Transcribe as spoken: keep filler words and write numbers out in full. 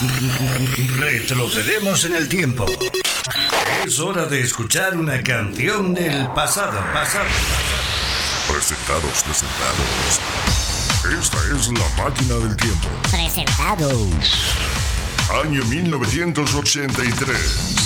Retrocedemos en el tiempo. Es hora de escuchar una canción del pasado, pasado. Presentados, presentados. Esta es la máquina del tiempo. Presentados. Año mil novecientos ochenta y tres.